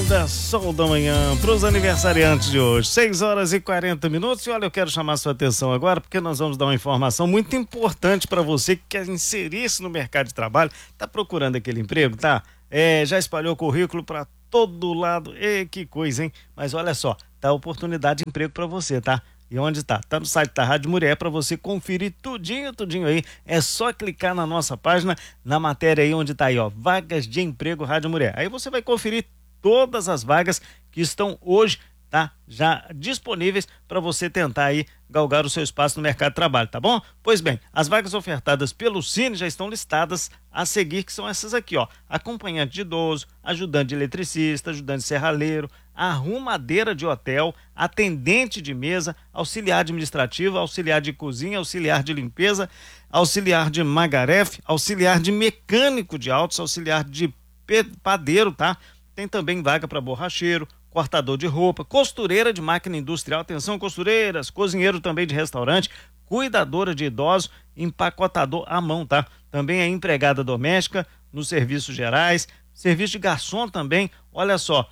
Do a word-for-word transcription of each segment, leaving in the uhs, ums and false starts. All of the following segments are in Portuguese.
Moda Sol da Manhã para os aniversariantes de hoje, seis horas e quarenta minutos. E olha, eu quero chamar sua atenção agora porque nós vamos dar uma informação muito importante para você que quer inserir-se no mercado de trabalho, tá procurando aquele emprego, tá? É, já espalhou currículo para todo lado, e que coisa, hein? Mas olha só, tá oportunidade de emprego para você, tá? E onde tá? Tá no site da Rádio Mulher para você conferir tudinho, tudinho aí. É só clicar na nossa página, na matéria aí onde tá aí, ó, vagas de emprego Rádio Mulher. Aí você vai conferir todas as vagas que estão hoje, tá? Já disponíveis para você tentar aí galgar o seu espaço no mercado de trabalho, tá bom? Pois bem, as vagas ofertadas pelo Cine já estão listadas a seguir, que são essas aqui, ó: acompanhante de idoso, ajudante de eletricista, ajudante de serralheiro, arrumadeira de hotel, atendente de mesa, auxiliar administrativo, auxiliar de cozinha, auxiliar de limpeza, auxiliar de magarefe, auxiliar de mecânico de autos, auxiliar de padeiro, tá? Tem também vaga para borracheiro, cortador de roupa, costureira de máquina industrial, atenção costureiras, cozinheiro também de restaurante, cuidadora de idosos, empacotador à mão, tá? Também é empregada doméstica nos serviços gerais, serviço de garçom também, olha só,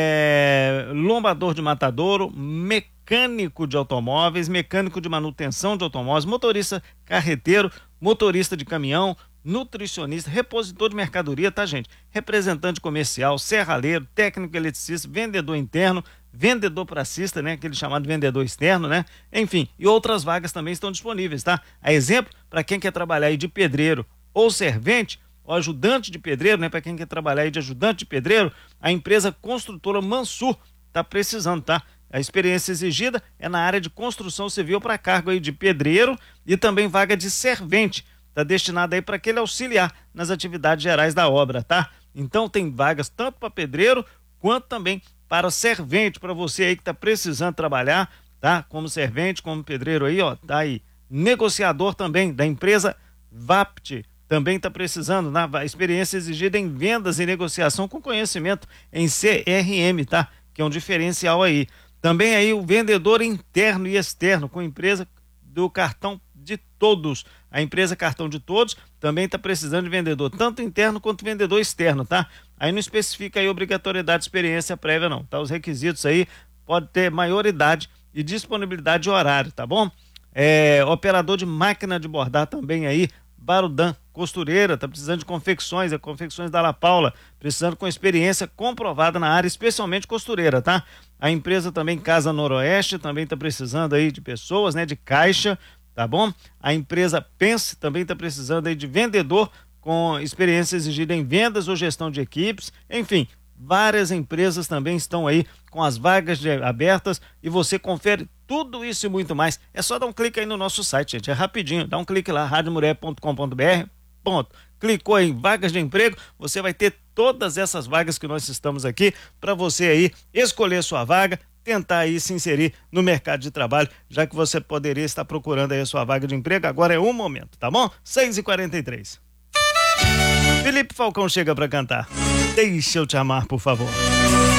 é, lombador de matadouro, mecânico de automóveis, mecânico de manutenção de automóveis, motorista carreteiro, motorista de caminhão, nutricionista, repositor de mercadoria, tá, gente? Representante comercial, serralheiro, técnico eletricista, vendedor interno, vendedor pracista, né? Aquele chamado vendedor externo, né? Enfim, e outras vagas também estão disponíveis, tá? A exemplo, para quem quer trabalhar aí de pedreiro ou servente, ou ajudante de pedreiro, né? Para quem quer trabalhar aí de ajudante de pedreiro, a empresa construtora Mansur tá precisando, tá? A experiência exigida é na área de construção civil para cargo aí de pedreiro e também vaga de servente. Está destinado aí para aquele auxiliar nas atividades gerais da obra, tá? Então tem vagas tanto para pedreiro quanto também para servente, para você aí que está precisando trabalhar, tá? Como servente, como pedreiro aí, ó, tá aí. Negociador também da empresa Vapt, também está precisando, né? Experiência exigida em vendas e negociação com conhecimento em C R M, tá? Que é um diferencial aí. Também aí o vendedor interno e externo com empresa do cartão de todos. A empresa Cartão de Todos também está precisando de vendedor, tanto interno quanto vendedor externo, tá? Aí não especifica aí obrigatoriedade de experiência prévia não, tá? Os requisitos aí pode ter maioridade e disponibilidade de horário, tá bom? É, operador de máquina de bordar também aí, Barudan, costureira, tá precisando de confecções, é confecções da La Paula, precisando com experiência comprovada na área, especialmente costureira, tá? A empresa também Casa Noroeste também tá precisando aí de pessoas, né? De caixa, tá bom? A empresa Pense também está precisando aí de vendedor com experiência exigida em vendas ou gestão de equipes. Enfim, várias empresas também estão aí com as vagas de, abertas e você confere tudo isso e muito mais. É só dar um clique aí no nosso site, gente. É rapidinho. Dá um clique lá, rádio mulher ponto com ponto br. Ponto. Clicou em vagas de emprego, você vai ter todas essas vagas que nós estamos aqui para você aí escolher sua vaga, tentar aí se inserir no mercado de trabalho, já que você poderia estar procurando aí a sua vaga de emprego. Agora é o momento, tá bom? seis e quarenta e três. Felipe Falcão chega para cantar Deixa Eu Te Amar, por favor.